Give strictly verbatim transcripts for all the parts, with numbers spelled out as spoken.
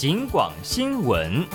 警广新闻。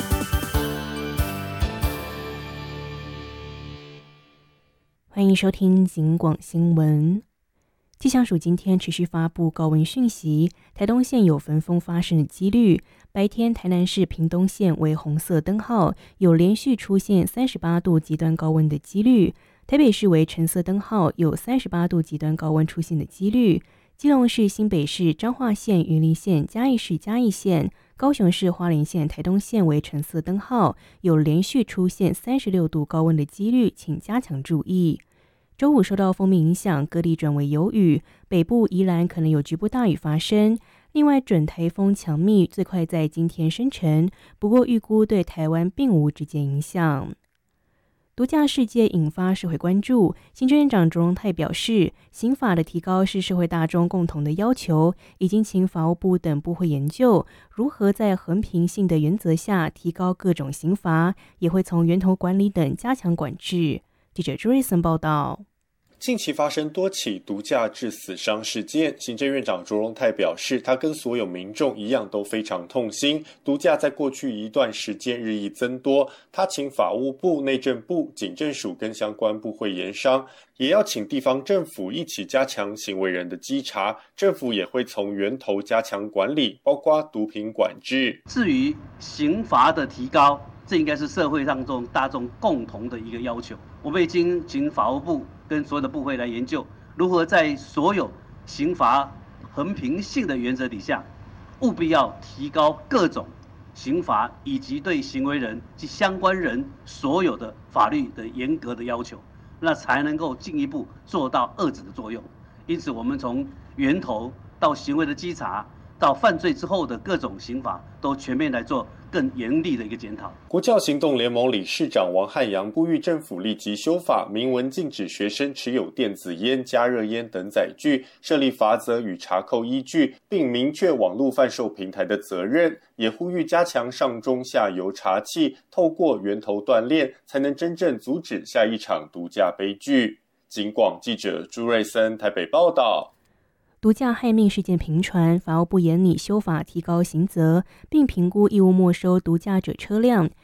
欢迎收听警广新闻。气象署今天持续发布高温讯息，台东县有焚风发生的几率。白天台南市屏东县为红色灯号，有连续出现三十八度极端高温的几率。台北市为橙色灯号，有三十八度极端高温出现的几率。基隆市、新北市、彰化县、云林县、嘉义市、嘉义县、高雄市、花莲县、台东县为橙色灯号，有连续出现三十六度高温的几率，请加强注意。周五受到锋面影响，各地转为有雨，北部宜兰可能有局部大雨发生。另外，准台风强密最快在今天生成，不过预估对台湾并无直接影响。毒驾事件引发社会关注，行政院长卓荣泰表示，刑法的提高是社会大众共同的要求，已经请法务部等部会研究如何在衡平性的原则下提高各种刑罚，也会从源头管理等加强管制。记者朱瑞森报道。 近期发生多起毒驾致死伤事件，行政院长卓荣泰表示，他跟所有民众一样都非常痛心。毒驾在过去一段时间日益增多，他请法务部、内政部、警政署跟相关部会研商，也要请地方政府一起加强行为人的稽查，政府也会从源头加强管理，包括毒品管制。 至于刑罚的提高，这应该是社会当中大众共同的一个要求。我们已经请法务部跟所有的部会来研究，如何在所有刑罚衡平性的原则底下，务必要提高各种刑罚，以及对行为人及相关人所有的法律的严格的要求，那才能够进一步做到遏制的作用。因此，我们从源头到行为的稽查，到犯罪之后的各种刑罚，都全面来做更严厉的一个检讨。 国教行动联盟理事长王汉阳呼吁政府立即修法，明文禁止学生持有电子烟、加热烟等载具，设立罚则与查扣依据，并明确网络贩售平台的责任。也呼吁加强上中下游查缉，透过源头断链，才能真正阻止下一场毒驾悲剧。警广记者朱瑞森台北报道。 毒驾害命事件频传，法务部研拟修法提高刑责，并评估义务没收毒驾者车辆，